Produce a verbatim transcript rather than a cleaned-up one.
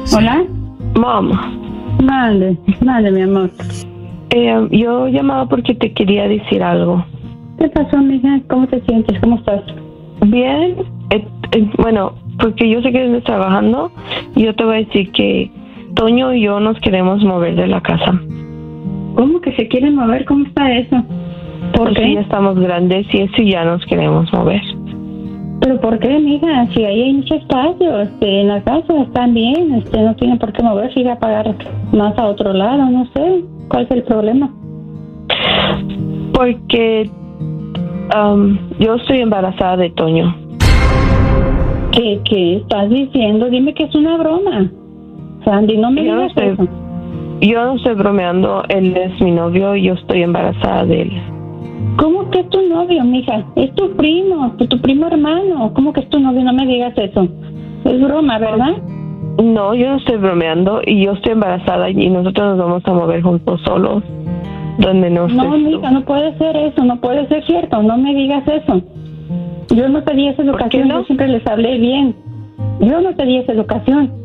Hola. Mom. Mande, mande, mi amor. Eh, yo llamaba porque te quería decir algo. ¿Qué pasó, mija? ¿Cómo te sientes? ¿Cómo estás? Bien. Eh, eh, bueno, porque yo sé que estás trabajando y yo te voy a decir que Toño y yo nos queremos mover de la casa. ¿Cómo que se quieren mover? ¿Cómo está eso? ¿Por Porque qué? ya estamos grandes y eso ya nos queremos mover. ¿Pero por qué, mija? Si ahí hay mucho espacio, este, en la casa están bien, este, no tienen por qué moverse, ir a pagar más a otro lado, no sé. ¿Cuál es el problema? Porque um, yo estoy embarazada de Toño. ¿Qué, qué estás diciendo? Dime que es una broma. Sandy, no me Yo no digas estoy, eso. yo no estoy bromeando, él es mi novio y yo estoy embarazada de él. ¿Cómo que es tu novio, mija? Es tu primo, tu, tu primo hermano. ¿Cómo que es tu novio? No me digas eso. Es broma, ¿verdad? No, yo no estoy bromeando y yo estoy embarazada y nosotros nos vamos a mover juntos solos. Donde no No, estés mija, tú. no puede ser eso, no puede ser cierto. No me digas eso. Yo no te di esa educación, no? yo siempre les hablé bien. Yo no te di esa educación.